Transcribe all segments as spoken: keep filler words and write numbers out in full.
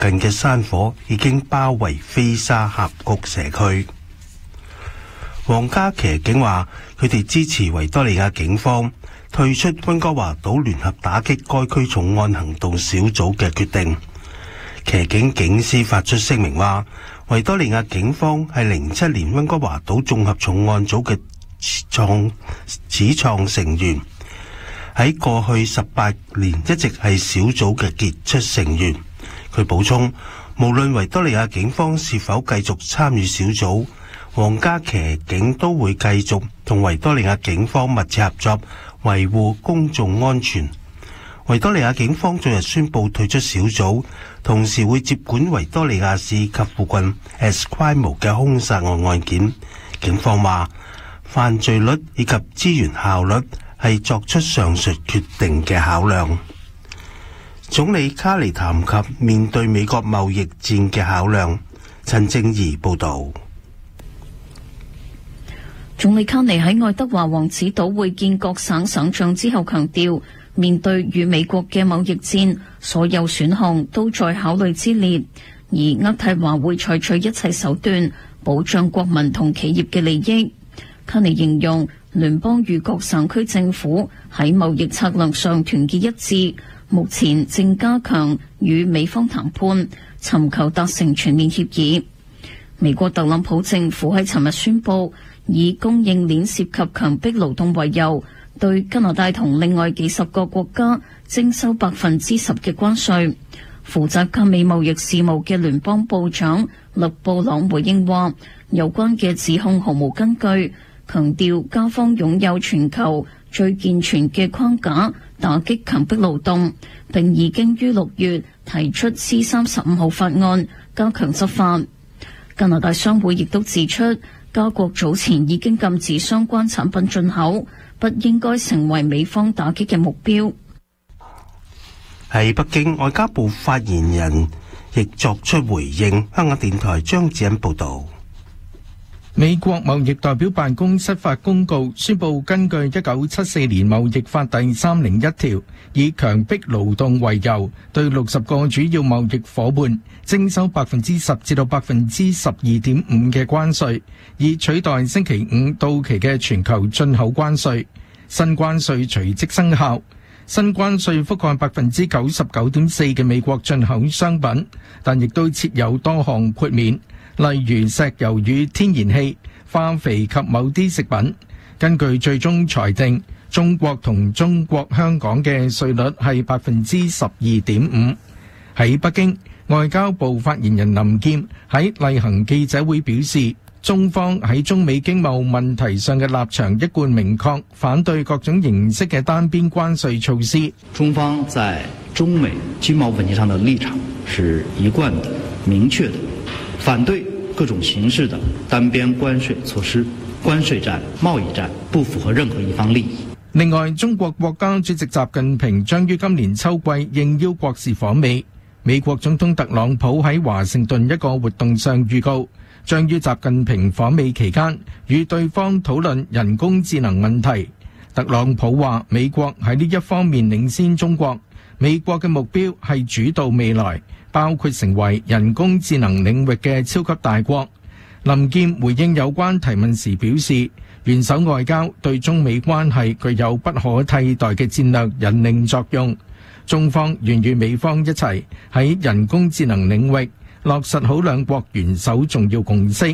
近嘅山火已經包圍菲沙峽谷社區。皇家騎警話，佢哋支持維多利亞警方退出溫哥華島聯合打擊該區重案行動小組嘅決定。騎警警司發出聲明話，維多利亞警方係零七年溫哥華島綜合重案組嘅創始創成員，喺過去十八年一直係小組嘅傑出成員。佢補充，無論維多利亞警方是否繼續參與小組，皇家騎警都會繼續同維多利亞警方密切合作，維護公眾安全。維多利亞警方昨日宣布退出小組，同時會接管維多利亞市及附近 Esquimalt 嘅兇殺案案件。警方話，犯罪率以及資源效率係作出上述決定嘅考量。總理卡尼談及面對美國貿易戰嘅考量。陳正儀報導。 總理卡尼喺愛德華王子島會見各省省長之後強調，面對與美國嘅貿易戰，所有選項都在考慮之列，而渥太華會採取一切手段保障國民同企業嘅利益。卡尼形容聯邦與各省區政府喺貿易策略上團結一致，目前正加強與美方談判，尋求達成全面協議。美國特朗普政府喺尋日宣布，以供應鏈涉及強迫勞動為由，對加拿大同另外幾十個國家徵收百分之十嘅關稅。負責加美貿易事務嘅聯邦部長勒布朗回應話，有關嘅指控毫無根據，強調加方擁有全球最健全嘅框架打擊強迫勞動，並已經於六月提出 C 三十五號法案加強執法。加拿大商會亦都指出，加國早前已經禁止相關產品進口，不應該成為美方打擊嘅目標。 喺北京，外交部發言人亦作出回應。香港電台張子欣報導。 美國貿易代表辦公室發公告宣布，根據一九七四年貿易法第三零一條，以強迫勞動為由，對六十個主要貿易夥伴徵收百分之十至到百分之十二點五嘅關稅，以取代星期五到期嘅全球進口關稅。新關稅隨即生效。新關稅覆蓋百分之九十九點四嘅美國進口商品，但亦都設有多項豁免。例如石油與天然氣、化肥及某啲食品。根據最終裁定，中國同中國香港嘅稅率係百分之十二點五。喺北京，外交部發言人林劍喺例行記者會表示，中方喺中美經貿問題上嘅立場一貫明確，反對各種形式嘅單邊關稅措施。 中方在中美經貿問題上的立場是一貫的、明確的，反對各種形式的單邊關稅措施。關稅戰、貿易戰不符合任何一方利益。 另外，中國國家主席習近平將於今年秋季應邀國事訪美。美國總統特朗普喺華盛頓一個活動上預告，將於習近平訪美期間與對方討論人工智能問題。特朗普話，美國喺呢一方面領先中國，美國嘅目標係主導未來，包括成為人工智能領域嘅超級大國。林劍回應有關提問時表示，元首外交對中美關係具有不可替代嘅戰略引領作用，中方願與美方一齊喺人工智能領域落實好兩國元首重要共識。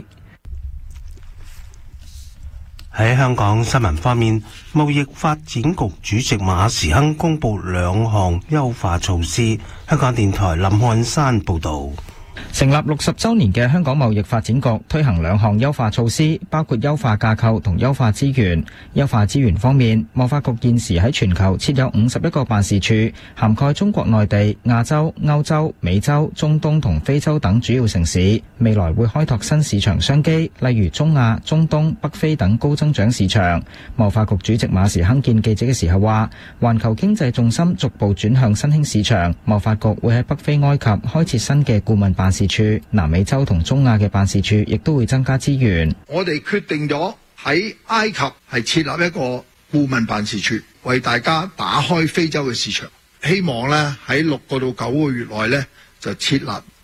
喺香港新聞方面，貿易發展局主席馬時亨公布兩項優化措施。香港電台林漢山報導。 成立六十週年嘅香港貿易發展局推行兩項優化措施，包括優化架構同優化資源。優化資源方面，貿發局現時喺全球設有五十一個辦事處，涵蓋中國內地、亞洲、歐洲、美洲、中東同非洲等主要城市。未來會開拓新市場商機，例如中亞、中東、北非等高增長市場。貿發局主席馬時亨見記者嘅時候話，環球經濟重心逐步轉向新興市場，貿發局會喺北非埃及開設新嘅顧問辦事處，南美洲同中亞嘅辦事處亦都會增加資源。 我哋決定咗喺埃及係設立一個顧問辦事處，為大家打開非洲嘅市場。希望咧喺六個到九個月內咧就設立